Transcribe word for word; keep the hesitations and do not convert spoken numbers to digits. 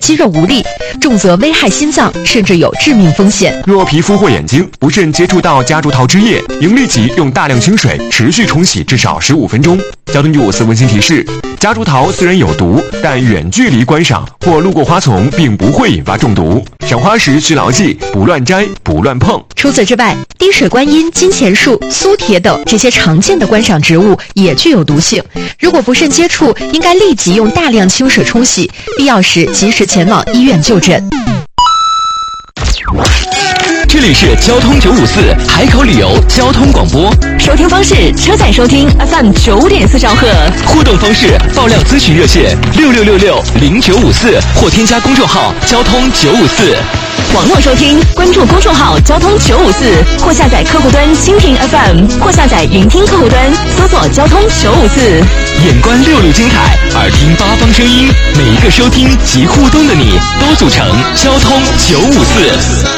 肌肉无力，重则危害心脏，甚至有致命风险。 若皮肤或眼睛不慎接触到夹竹桃汁液，应立即用大量清水持续冲洗至少十五分钟。交通九五四温馨提示：夹竹桃虽然有毒，但远距离观赏或路过花丛并不会引发中毒。赏花时需牢记：不乱摘，不乱碰。 除此之外，滴水观音、金钱树、苏铁等这些常见的观赏植物也具有毒性。如果不慎接触，应该立即用大量清水冲洗，必要时及时前往医院就诊。 这里是交通九五四海口旅游交通广播， 收听方式：车载收听 F M 九点四兆赫， 互动方式：爆料咨询热线六六六六零九五四或添加公众号交通九五四。 网络收听，关注公众号交通九五四，或下载客户端蜻蜓 F M， 或下载云听客户端，搜索交通九五四。 眼观六路精彩，耳听八方声音，每一个收听及互动的你，都组成交通九五四。